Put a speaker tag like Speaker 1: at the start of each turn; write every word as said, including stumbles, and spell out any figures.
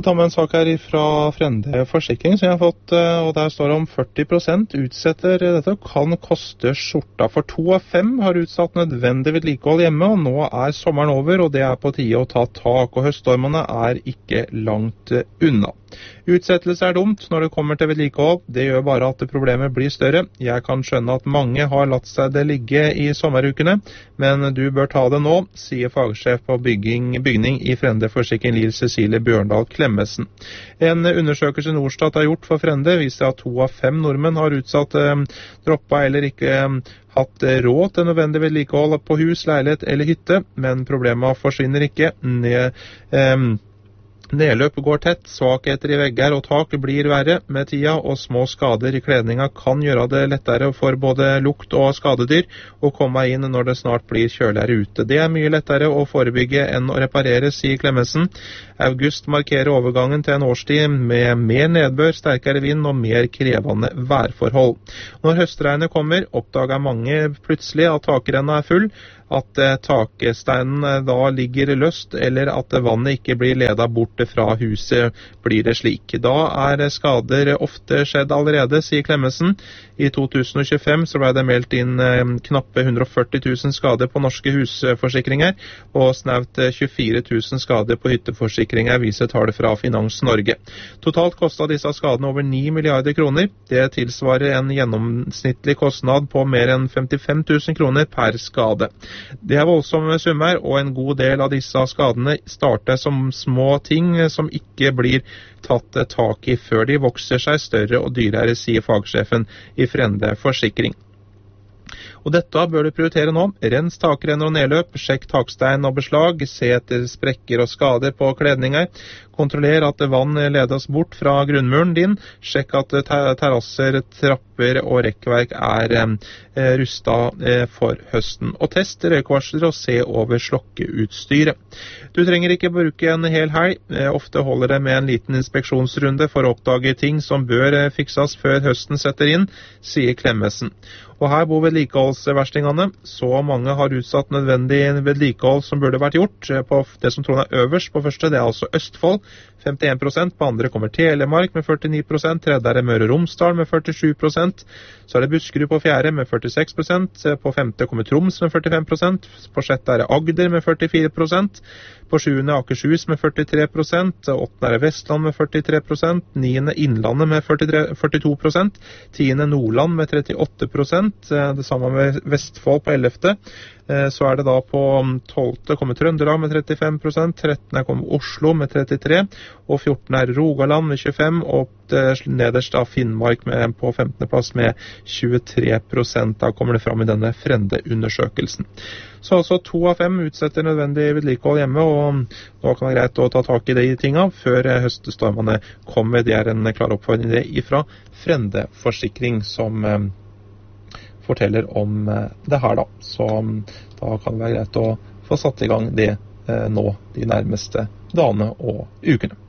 Speaker 1: Så tar vi en sak her fra Frende Forsikring som jeg har fått, og der står det om førti prosent utsetter dette kan koste skjorta. For to av fem har utsatt nødvendig vedlikehold hjemme, og nå er sommeren over, og det er på tide å ta tak, og høststormene er ikke langt unna. Utsettelse er dumt når det kommer til vedlikehold. Det gjør bare at problemet blir større. Jeg kan skjønne at mange har latt seg det ligge i sommerukene, men du bør ta det nå, sier fagsjef på bygging, bygning i Frende Forsikring Liv Cecilie Bjørndal Klemmesen. En undersøkelse Norstat har gjort for Frende viser at to av fem nordmenn har utsatt eh, droppa eller ikke eh, hatt råd til nødvendig vedlikehold på hus, leilighet eller hytte, men problemet forsvinner ikke ned. Eh, Nedløp går tett, svakheter i vegger og tak blir verre med tida, og små skader i kledninga kan gjøre det lettere for både lukt og skadedyr å komme inn når det snart blir kjøligere ute. Det er mye lettere å forebygge enn å reparere, sier Klemmesen. August markerer overgangen til en årstid med mer nedbør, sterkere vind og mer krevende værforhold. Når høstregnet kommer, oppdager mange plutselig at takrenna er full, at eh, taksteinen eh, da ligger løst, eller at eh, vannet ikke blir ledet bort fra huset, blir det slik. Da er skader ofte skjedd allerede, sier Klemmesen. I to tusen og tjuefem så ble det meldt inn eh, knappe hundre og førti tusen skader på norske husforsikringer, og snaut eh, tjuefire tusen skader på hytteforsikringer, viser tallet fra Finans Norge. Totalt kostet disse skadene over ni milliarder kroner. Det tilsvarer en gjennomsnittlig kostnad på mer enn femtifem tusen kroner per skade. Det er voldsomme summer, og en god del av disse skadene starter som små ting som ikke blir tatt tak i før de vokser seg større og dyrere, sier fagsjefen i Frende Forsikring. Og dette bør du prioritere nå. Rens takrenner og nedløp, sjekk takstein og beslag, se etter sprekker og skader på kledninger, kontroller at vann ledes bort fra grunnmuren din, sjekk at terrasser, trapper og rekkverk er eh, rustet eh, for høsten, og test røykvarsler og se over slokkeutstyret. Du trenger ikke bruke en hel helg, eh, ofte holder det med en liten inspeksjonsrunde for å oppdage ting som bør eh, fikses før høsten setter inn, sier Klemmesen. Og her bor vedlikeholdsverstingene. Så mange har utsatt nødvendig vedlikehold som burde vært gjort. På det som tror jeg er øverst på første, det er altså Østfold, femtien prosent. På andre kommer Telemark med førtini prosent. Tredje er det Møre og Romsdal med førtisju prosent. Så er det Buskerud på fjerde med førtiseks prosent. På femte kommer Troms med førtifem prosent. På sjette er det Agder med førtifire prosent. På sjuende Akershus med førtitre prosent. Åttende er det Vestland med førtitre prosent. Niende Innlandet med førtitre, førtito prosent. Tiende Nordland med trettiåtte prosent. Det samme med Vestfold på ellevte. Så er det da på tolvte kommer Trøndelag med trettifem prosent, trettende kommer Oslo med trettitre, og fjortende er Rogaland med tjuefem, og nederst av Finnmark med, på femtende plass med tjuetre prosent. Da kommer det fram i denne Frende-undersøkelsen. Så altså to av fem utsetter nødvendig vedlikehold hjemme, og nå kan det være greit å ta tak i de tingene før høstestormene kommer. Det er en klar oppfordring fra Frende Forsikring som forteller om det her da. Så da kan det være greit å få satt i gang det nå de nærmeste dagene og ukene.